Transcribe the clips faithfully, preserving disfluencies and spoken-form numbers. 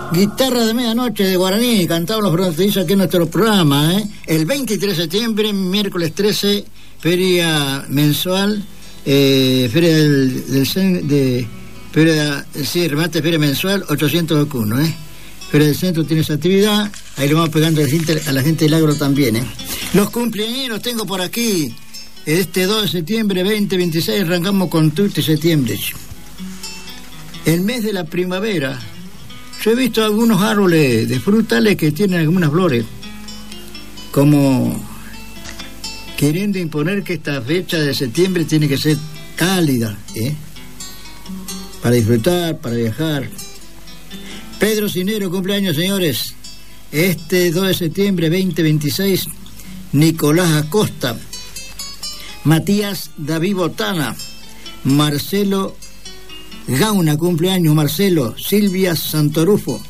Guitarra de Medianoche de Guaraní, cantaban los fronterizos aquí en nuestro programa, ¿eh? El veintitrés de septiembre, miércoles trece, feria mensual, eh, feria del, del de feria, sí, remate feria mensual, ochocientos vacunos, ¿eh? Feria del Centro tiene esa actividad, ahí le vamos pegando a la gente, a la gente del agro también, ¿eh? Los cumpleaños tengo por aquí, este dos de septiembre, veinte veintiséis, arrancamos con Tutti septiembre. El mes de la primavera. Yo he visto algunos árboles de frutales que tienen algunas flores, como queriendo imponer que esta fecha de septiembre tiene que ser cálida, ¿eh? Para disfrutar, para viajar. Pedro Cinero, cumpleaños, señores. Este dos de septiembre, veinte veintiséis, Nicolás Acosta, Matías David Botana, Marcelo Gauna, cumpleaños, Marcelo, Silvia Santorufo,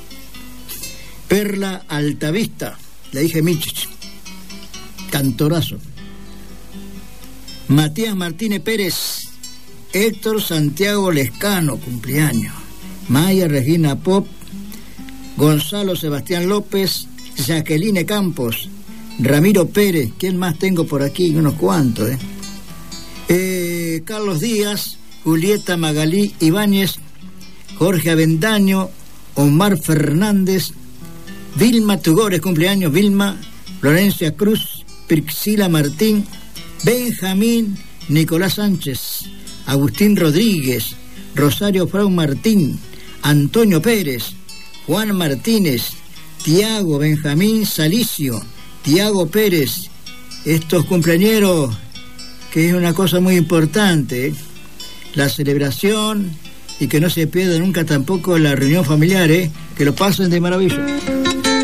Perla Altavista, la hija de Michich, cantorazo, Matías Martínez Pérez, Héctor Santiago Lescano, cumpleaños, Maya Regina Pop, Gonzalo Sebastián López, Jacqueline Campos, Ramiro Pérez, ¿quién más tengo por aquí? Unos cuantos, ¿eh? eh Carlos Díaz, Julieta Magalí Ibáñez, Jorge Avendaño, Omar Fernández, Vilma Tugores, cumpleaños, Vilma, Florencia Cruz, Priscila Martín, Benjamín Nicolás Sánchez, Agustín Rodríguez, Rosario Frau Martín, Antonio Pérez, Juan Martínez, Tiago Benjamín Salicio, Tiago Pérez, estos cumpleañeros, que es una cosa muy importante, ¿eh? La celebración y que no se pierda nunca tampoco la reunión familiar, ¿eh? Que lo pasen de maravilla.